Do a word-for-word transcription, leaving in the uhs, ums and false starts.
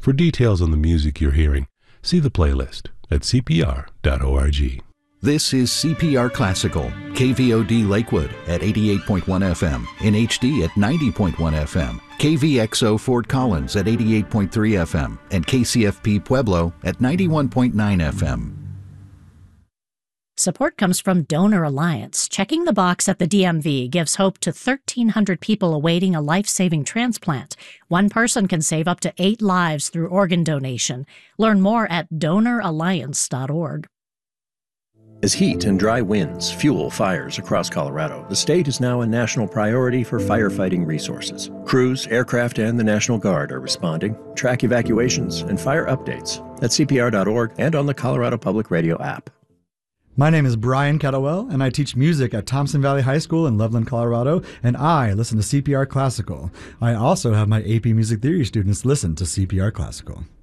For details on the music you're hearing, see the playlist at c p r dot org. This is C P R Classical, K V O D Lakewood at eighty-eight point one F M, in H D at ninety point one F M, K V X O Fort Collins at eighty-eight point three F M, and K C F P Pueblo at ninety-one point nine F M. Support comes from Donor Alliance. Checking the box at the D M V gives hope to thirteen hundred people awaiting a life-saving transplant. One person can save up to eight lives through organ donation. Learn more at donor alliance dot org. As heat and dry winds fuel fires across Colorado, the state is now a national priority for firefighting resources. Crews, aircraft, and the National Guard are responding. Track evacuations and fire updates at c p r dot org and on the Colorado Public Radio app. My name is Brian Kettlewell, and I teach music at Thompson Valley High School in Loveland, Colorado, and I listen to C P R Classical. I also have my A P Music Theory students listen to C P R Classical.